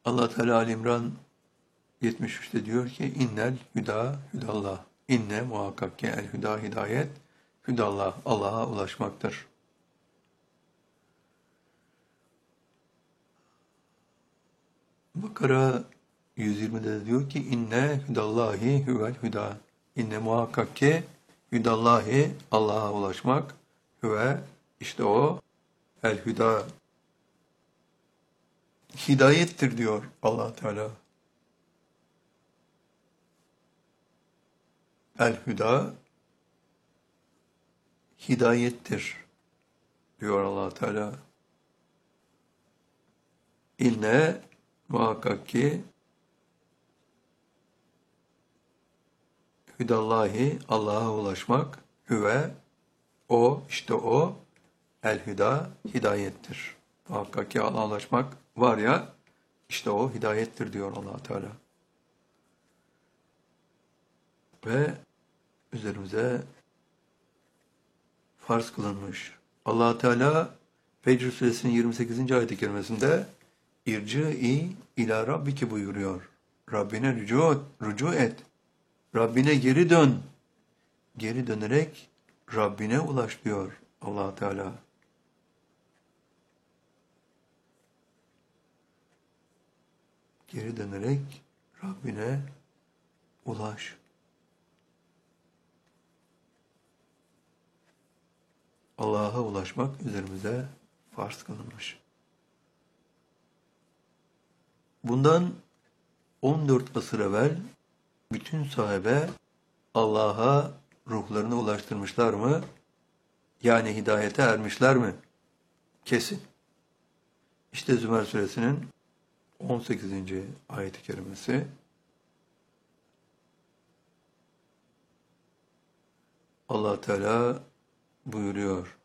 Allah Teala Ali İmran 73'te diyor ki innel hüda hüdallah. İnne muhakkak ki el hüda hidayet hüdallah. Allah'a ulaşmaktır. Bakara 120'de de diyor ki inne hüdallahi huvel hüda. İnne muhakkak ki hüdallahi Allah'a ulaşmak hüve işte o el hüda hidayettir diyor Allah Teala. El hüda hidayettir diyor Allah Teala. İnne muhakkak ki hüdallahi Allah'a ulaşmak hüve o işte o el hüda hidayettir. Muhakkak ki Allah'a ulaşmak var ya işte o hidayettir diyor Allah Teala. Ve üzerimize farz kılınmış. Allah Teala Fecr suresinin 28. ayet-i kerimesinde İrci'i ila rabbiki buyuruyor. Rabbine rücu et. Rabbine geri dön. Geri dönerek Rabbine ulaş diyor Allah Teala. Geri dönerek Rabbine ulaş. Allah'a ulaşmak üzerimize farz kılınmış. Bundan 14 asır evvel bütün sahabe Allah'a ruhlarını ulaştırmışlar mı? Yani hidayete ermişler mi? Kesin. İşte Zümer suresinin 18. ayet-i kerimesi. Allah Teala buyuruyor.